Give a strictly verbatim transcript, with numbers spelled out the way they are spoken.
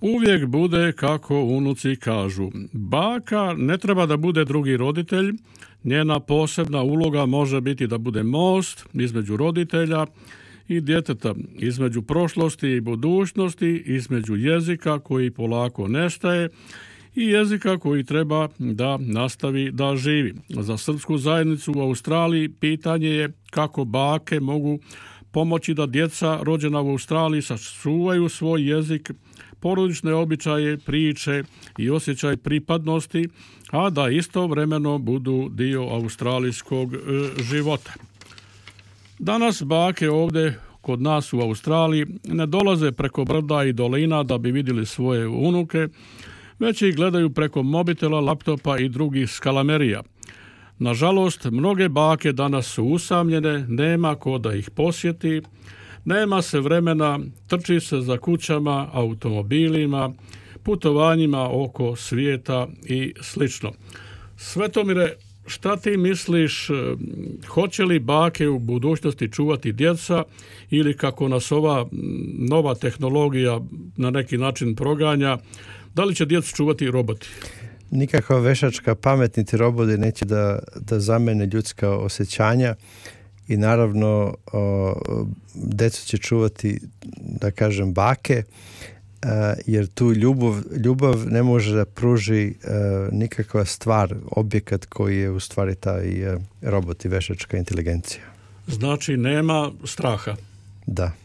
uvijek bude kako unuci kažu. Baka ne treba da bude drugi roditelj, njena posebna uloga može biti da bude most između roditelja i djeteta, između prošlosti i budućnosti, između jezika koji polako nestaje i jezika koji treba da nastavi da živi. Za srpsku zajednicu u Australiji pitanje je kako bake mogu pomoći da djeca rođena u Australiji sačuvaju svoj jezik, porodične običaje, priče i osjećaj pripadnosti, a da istovremeno budu dio australijskog e, života. Danas bake ovdje kod nas u Australiji ne dolaze preko brda i dolina da bi vidjeli svoje unuke, već ih gledaju preko mobitela, laptopa i drugih skalamerija. Nažalost, mnoge bake danas su usamljene, nema ko da ih posjeti, nema se vremena, trči se za kućama, automobilima, putovanjima oko svijeta i slično. Svetomire, šta ti misliš, hoće li bake u budućnosti čuvati djeca ili kako nas ova nova tehnologija na neki način proganja, da li će djecu čuvati roboti? Nikakva veštačka pamet niti roboti neće da, da zamene ljudska osjećanja i naravno o, djecu će čuvati, da kažem, bake, a, jer tu ljubav, ljubav ne može da pruži a, nikakva stvar, objekat koji je u stvari taj a, robot i veštačka inteligencija. Znači nema straha. Da.